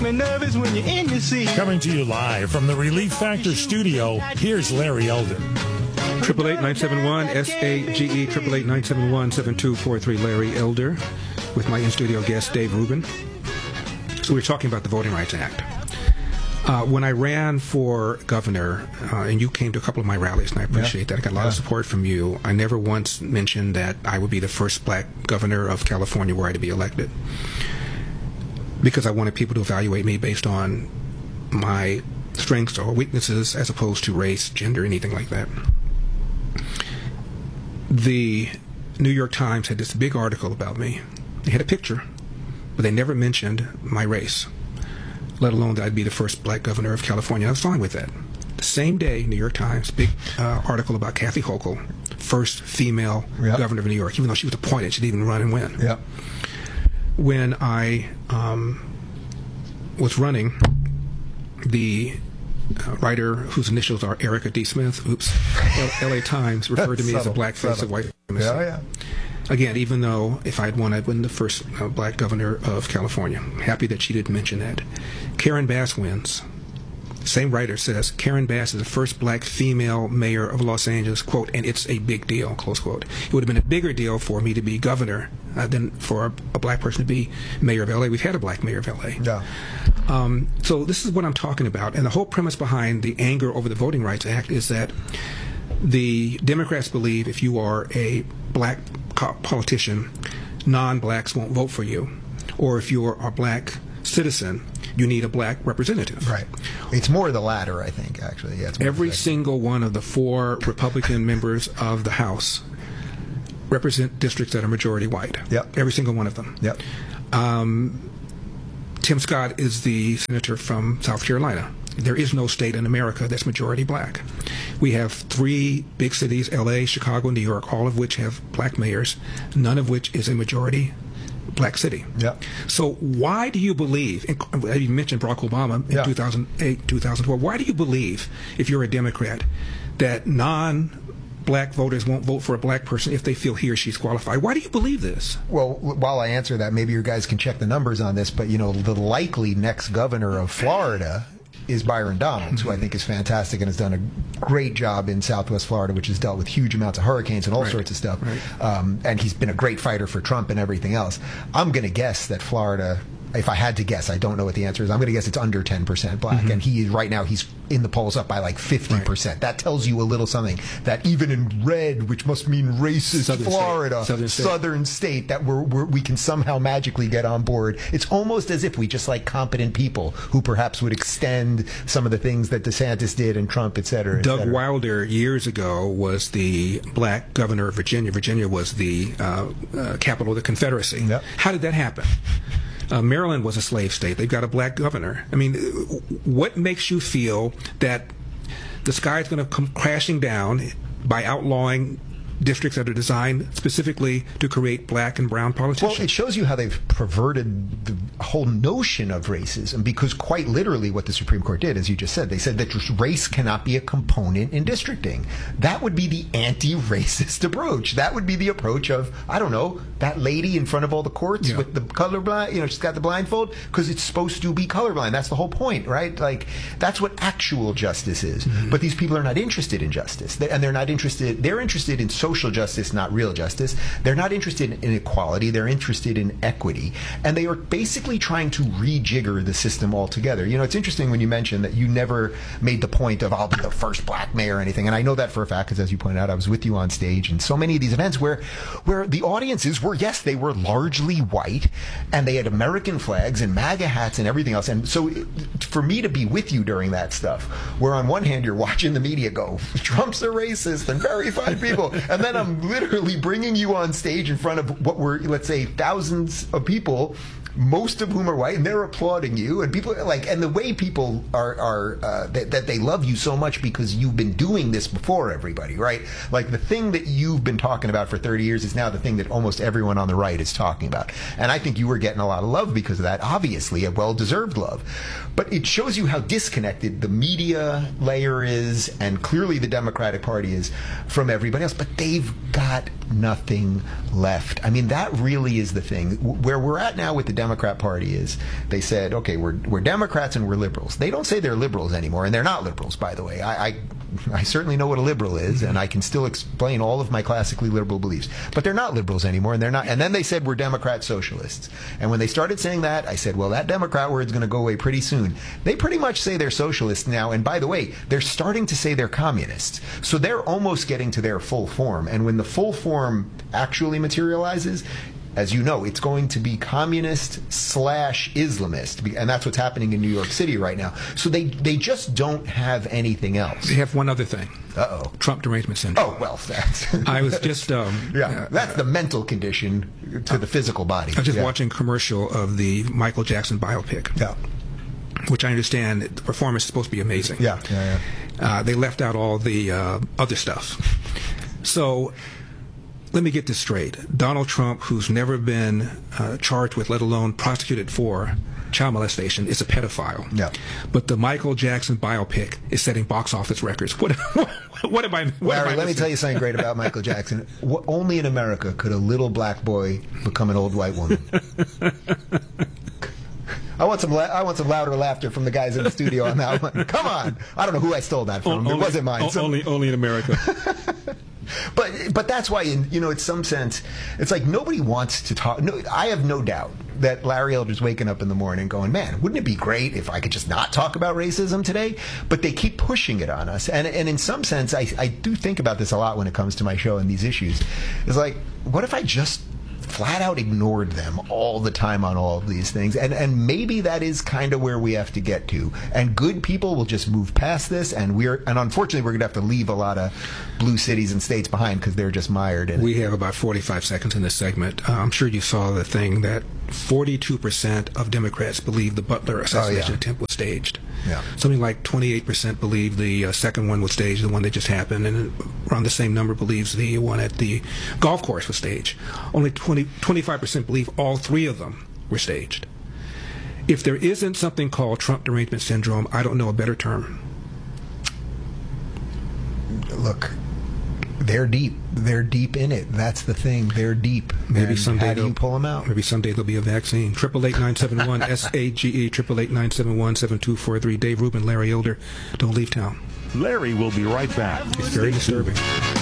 nervous when you're in your seat. Coming to you live from the Relief Factor studio, here's Larry Elder. 888-971-SAGE, 888-971-7243, Larry Elder, with my in-studio guest, Dave Rubin. So we're talking about the Voting Rights Act. When I ran for governor, and you came to a couple of my rallies, and I appreciate that. I got a lot of support from you. I never once mentioned that I would be the first black governor of California were I to be elected, because I wanted people to evaluate me based on my strengths or weaknesses as opposed to race, gender, anything like that. The New York Times had this big article about me. They had a picture, but they never mentioned my race, let alone that I'd be the first black governor of California. I was fine with that. The same day, New York Times, big article about Kathy Hochul, first female governor of New York, even though she was appointed, she didn't even run and win. Yep. When I was running, the writer whose initials are Erica D. Smith, L.A. Times, referred to me as a black face of white supremacy. Yeah. Again, even though if I'd won, I'd win the first black governor of California. I'm happy that she didn't mention that. Karen Bass wins. Same writer says, Karen Bass is the first black female mayor of Los Angeles, quote, and it's a big deal, close quote. It would have been a bigger deal for me to be governor than for a black person to be mayor of L.A. We've had a black mayor of L.A. Yeah. So this is what I'm talking about. And the whole premise behind the anger over the Voting Rights Act is that the Democrats believe if you are a black politician, non-blacks won't vote for you. Or if you're a black citizen, you need a black representative. Right. It's more the latter, I think, actually. Yeah, every single one of the 4 Republican members of the House represent districts that are majority white. Yep. Every single one of them. Yep. Tim Scott is the senator from South Carolina. There is no state in America that's majority black. We have 3 big cities, L.A., Chicago, New York, all of which have black mayors, none of which is a majority black city. Yep. So why do you believe, you mentioned Barack Obama in 2008, 2012, why do you believe, if you're a Democrat, that non-black voters won't vote for a black person if they feel he or she's qualified? Why do you believe this? Well, while I answer that, maybe you guys can check the numbers on this, but, the likely next governor of Florida is Byron Donalds, who I think is fantastic and has done a great job in Southwest Florida, which has dealt with huge amounts of hurricanes and all sorts of stuff. Right. And he's been a great fighter for Trump and everything else. I'm going to guess that Florida, if I had to guess, I don't know what the answer is, I'm going to guess it's under 10% black. And right now he's in the polls up by like 50%. Right. That tells you a little something, that even in red, which must mean racist Florida, southern state, that we can somehow magically get on board. It's almost as if we just like competent people who perhaps would extend some of the things that DeSantis did and Trump, et cetera. Doug Wilder years ago was the black governor of Virginia. Virginia was the capital of the Confederacy. Yep. How did that happen? Maryland was a slave state. They've got a black governor. I mean, what makes you feel that the sky is going to come crashing down by outlawing districts that are designed specifically to create black and brown politicians? Well, it shows you how they've perverted the whole notion of racism, because quite literally what the Supreme Court did, as you just said, they said that race cannot be a component in districting. That would be the anti-racist approach. That would be the approach of, I don't know, that lady in front of all the courts with the colorblind, she's got the blindfold, because it's supposed to be colorblind. That's the whole point, right? Like, that's what actual justice is. Mm-hmm. But these people are not interested in justice. They're interested in social justice, not real justice. They're not interested in equality. They're interested in equity. And they are basically trying to rejigger the system altogether. It's interesting when you mentioned that you never made the point of, I'll be the first black mayor or anything. And I know that for a fact, because as you pointed out, I was with you on stage in so many of these events where the audiences were, yes, they were largely white, and they had American flags and MAGA hats and everything else. And so for me to be with you during that stuff, where on one hand you're watching the media go, Trump's a racist and very fine people, and then I'm literally bringing you on stage in front of what were, let's say, thousands of people, most of whom are white, and they're applauding you, and people and the way people are that they love you so much because you've been doing this before everybody, right? Like, the thing that you've been talking about for 30 years is now the thing that almost everyone on the right is talking about. And I think you were getting a lot of love because of that, obviously a well-deserved love. But it shows you how disconnected the media layer is, and clearly the Democratic Party is, from everybody else. But they've got nothing left. I mean, that really is the thing. Where we're at now with the Democrat Party is they said, okay, we're Democrats and we're liberals. They don't say they're liberals anymore, and they're not liberals, by the way. I certainly know what a liberal is, and I can still explain all of my classically liberal beliefs. But they're not liberals anymore, and they're not. And then they said we're Democrat socialists. And when they started saying that, I said, well, that Democrat word's going to go away pretty soon. They pretty much say they're socialists now, and by the way, they're starting to say they're communists. So they're almost getting to their full form. And when the full form actually materializes, as you know, it's going to be communist/Islamist, and that's what's happening in New York City right now. So they just don't have anything else. They have one other thing. Uh-oh. Trump derangement syndrome. Oh, well, that's... I was just... that's the mental condition to the physical body. I was just watching a commercial of the Michael Jackson biopic. Yeah. Which I understand the performance is supposed to be amazing. Yeah. They left out all the other stuff. So... let me get this straight. Donald Trump, who's never been charged with, let alone prosecuted for, child molestation, is a pedophile. Yeah. But the Michael Jackson biopic is setting box office records. What am I? Larry, let me tell you something great about Michael Jackson. Only in America could a little black boy become an old white woman. I want some louder laughter from the guys in the studio on that one. Come on! I don't know who I stole that from. It wasn't mine. Only in America. But that's why, in some sense, it's like nobody wants to talk. No, I have no doubt that Larry Elder's waking up in the morning going, man, wouldn't it be great if I could just not talk about racism today? But they keep pushing it on us. And in some sense, I do think about this a lot when it comes to my show and these issues. It's like, what if I just flat out ignored them all the time on all of these things? And maybe that is kind of where we have to get to. And good people will just move past this, and unfortunately we're going to have to leave a lot of blue cities and states behind because they're just mired in it. We have about 45 seconds in this segment. I'm sure you saw the thing that 42% of Democrats believe the Butler assassination attempt was staged. Yeah. Something like 28% believe the second one was staged, the one that just happened, and around the same number believes the one at the golf course was staged. Only 25% believe all three of them were staged. If there isn't something called Trump derangement syndrome, I don't know a better term. Look, they're deep. They're deep in it. That's the thing. They're deep. Maybe someday how do you pull them out? Maybe someday there'll be a vaccine. 888-971 SAGE 888-971-7243. Dave Rubin, Larry Elder. Don't leave town. Larry will be right back. It's very disturbing.